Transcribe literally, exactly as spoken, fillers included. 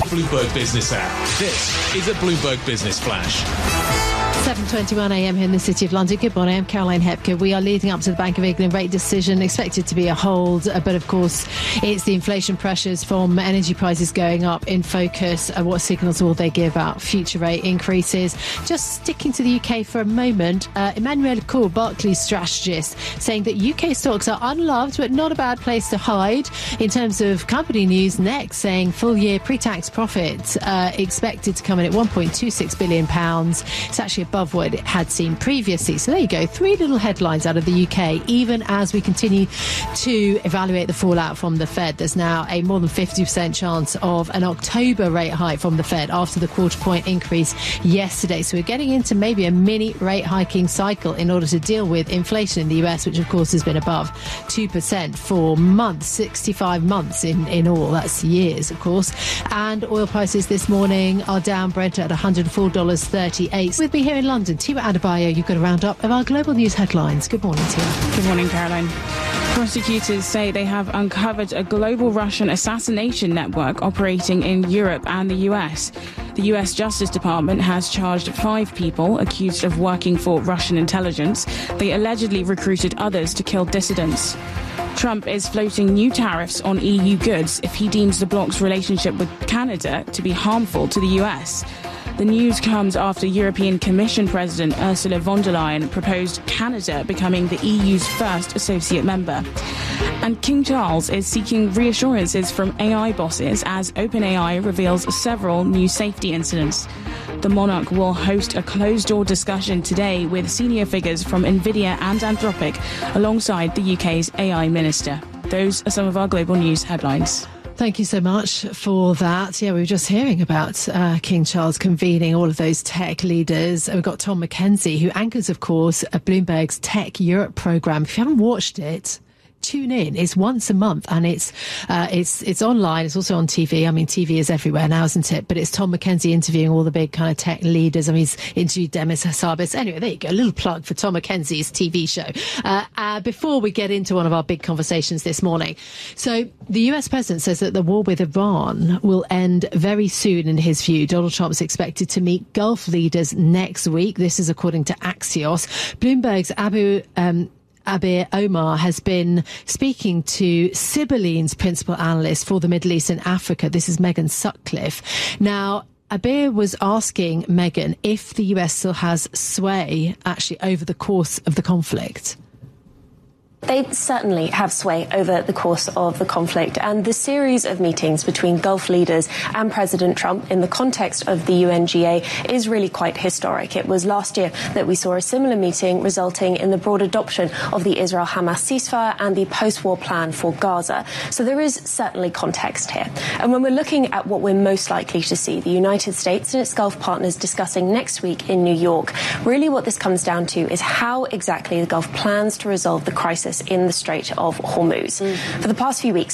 Bloomberg Business app. This is a Bloomberg Business Flash. seven twenty-one a m here in the City of London. Good morning, I'm Caroline Hepker. We are leading up to the Bank of England rate decision, expected to be a hold, uh, but of course it's the inflation pressures from energy prices going up in focus. Uh, what signals will they give out future rate increases? Just sticking to the U K for a moment, uh, Emmanuel Cour, Barclays strategist, saying that U K stocks are unloved but not a bad place to hide. In terms of company news, next saying full year pre-tax profits uh, expected to come in at one point two six billion pounds. It's actually above what it had seen previously. So there you go, three little headlines out of the U K. Even as we continue to evaluate the fallout from the Fed, there's now a more than fifty percent chance of an October rate hike from the Fed after the quarter point increase yesterday. So we're getting into maybe a mini rate hiking cycle in order to deal with inflation in the U S, which of course has been above two percent for months, sixty-five months in, in all. That's years, of course. And oil prices this morning are down, Brent at one hundred four dollars thirty-eight. With me here in London, Tiwa Adebayo, you've got a roundup of our global news headlines. Good morning, Tiwa. Good morning, Caroline. Prosecutors say they have uncovered a global Russian assassination network operating in Europe and the U S. The U S Justice Department has charged five people accused of working for Russian intelligence. They allegedly recruited others to kill dissidents. Trump is floating new tariffs on E U goods if he deems the bloc's relationship with Canada to be harmful to the U S. The news comes after European Commission President Ursula von der Leyen proposed Canada becoming the E U's first associate member. And King Charles is seeking reassurances from A I bosses as OpenAI reveals several new safety incidents. The monarch will host a closed-door discussion today with senior figures from NVIDIA and Anthropic alongside the U K's A I minister. Those are some of our global news headlines. Thank you so much for that. Yeah, we were just hearing about uh, King Charles convening all of those tech leaders. We've got Tom McKenzie, who anchors, of course, a Bloomberg's Tech Europe programme. If you haven't watched it, tune in. It's once a month, and it's uh, it's it's online. It's also on T V. I mean, T V is everywhere now, isn't it? But it's Tom McKenzie interviewing all the big kind of tech leaders. I mean, he's interviewed Demis Hassabis. Anyway, there you go. A little plug for Tom McKenzie's T V show. Uh, uh, before we get into one of our big conversations this morning, so the U S president says that the war with Iran will end very soon. In his view, Donald Trump's expected to meet Gulf leaders next week. This is according to Axios. Bloomberg's Abu. Um, Abir Omar has been speaking to Sibylline's principal analyst for the Middle East and Africa. This is Megan Sutcliffe. Now, Abir was asking Megan if the U S still has sway actually over the course of the conflict. They certainly have sway over the course of the conflict, and the series of meetings between Gulf leaders and President Trump in the context of the U N G A is really quite historic. It was last year that we saw a similar meeting resulting in the broad adoption of the Israel-Hamas ceasefire and the post-war plan for Gaza. So there is certainly context here. And when we're looking at what we're most likely to see, the United States and its Gulf partners discussing next week in New York, really what this comes down to is how exactly the Gulf plans to resolve the crisis in the Strait of Hormuz. Mm. For the past few weeks,